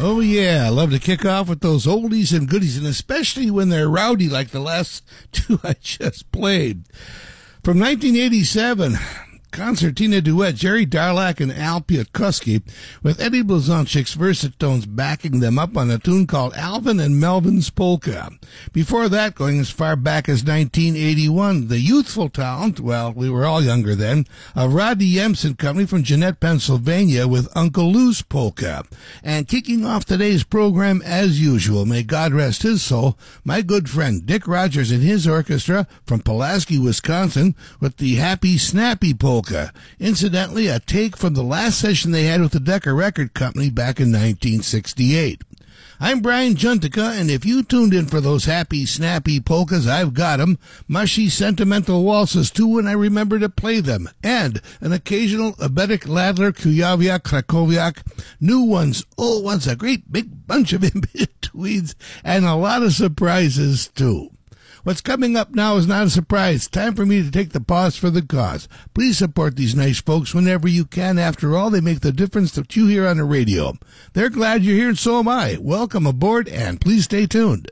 Oh, yeah. I love to kick off with those oldies and goodies, and especially when they're rowdy like the last two I just played. From 1987, concertina duet Jerry Darlak and Al Piotrowski, with Eddie Blazonczyk's versatones backing them up on a tune called Alvin and Melvin's Polka. Before that, going as far back as 1981, the youthful talent, well, we were all younger then, of Rodney Yemsen Company from Jeanette, Pennsylvania, with Uncle Lou's Polka. And kicking off today's program, as usual, may God rest his soul, my good friend Dick Rogers and his orchestra from Pulaski, Wisconsin, with the Happy Snappy Polka. Incidentally, a take from the last session they had with the Decca Record Company back in 1968. I'm Brian Juntica, and if you tuned in for those happy, snappy polkas, I've got 'em. Mushy, sentimental waltzes, too, and I remember to play them. And an occasional Abedek Ladler, Kujawiak, Krakowiak. New ones, old ones, a great big bunch of in-betweens, and a lot of surprises, too. What's coming up now is not a surprise. Time for me to take the pause for the cause. Please support these nice folks whenever you can. After all, they make the difference that you hear on the radio. They're glad you're here, and so am I. Welcome aboard, and please stay tuned.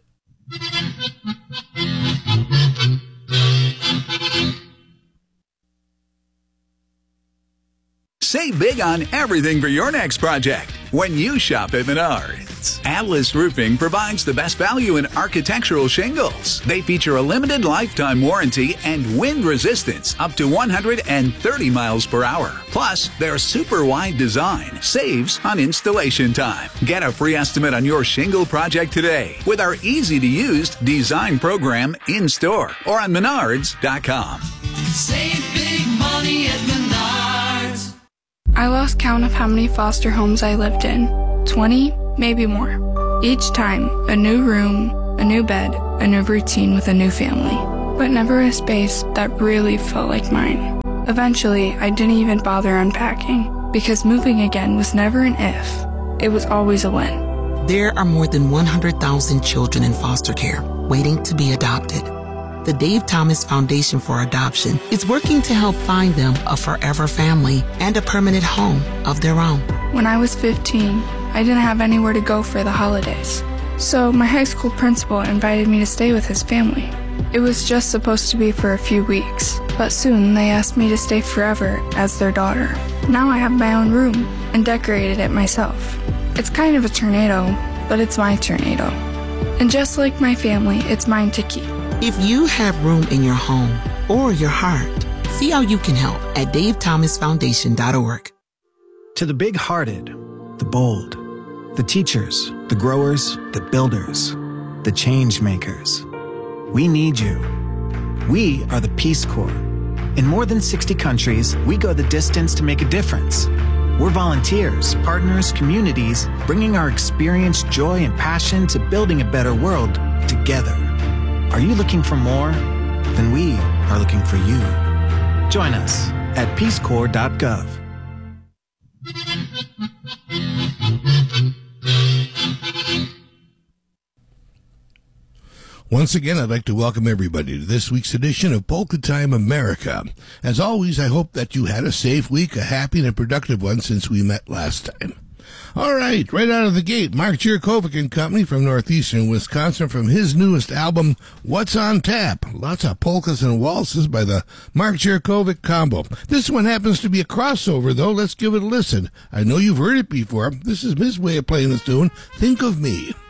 Save big on everything for your next project when you shop at Menards. Atlas Roofing provides the best value in architectural shingles. They feature a limited lifetime warranty and wind resistance up to 130 miles per hour. Plus, their super wide design saves on installation time. Get a free estimate on your shingle project today with our easy-to-use design program in-store or on Menards.com. Save big money at Menards. I lost count of how many foster homes I lived in. 20, maybe more. Each time, a new room, a new bed, a new routine with a new family. But never a space that really felt like mine. Eventually, I didn't even bother unpacking, because moving again was never an if. It was always a when. There are more than 100,000 children in foster care waiting to be adopted. The Dave Thomas Foundation for Adoption is working to help find them a forever family and a permanent home of their own. When I was 15, I didn't have anywhere to go for the holidays. So my high school principal invited me to stay with his family. It was just supposed to be for a few weeks, but soon they asked me to stay forever as their daughter. Now I have my own room and decorated it myself. It's kind of a tornado, but it's my tornado. And just like my family, it's mine to keep. If you have room in your home or your heart, see how you can help at davethomasfoundation.org. To the big-hearted, the bold, the teachers, the growers, the builders, the change makers, we need you. We are the Peace Corps. In more than 60 countries, we go the distance to make a difference. We're volunteers, partners, communities, bringing our experience, joy, and passion to building a better world together. Are you looking for more? Then we are looking for you. Join us at peacecorps.gov. Once again, I'd like to welcome everybody to this week's edition of Polka Time America. As always, I hope that you had a safe week, a happy and a productive one since we met last time. All right, right out of the gate, Mark Jurkovic and Company from northeastern Wisconsin from his newest album, What's on Tap? Lots of polkas and waltzes by the Mark Jurkovic Combo. This one happens to be a crossover, though. Let's give it a listen. I know you've heard it before. This is his way of playing this tune, Think of Me.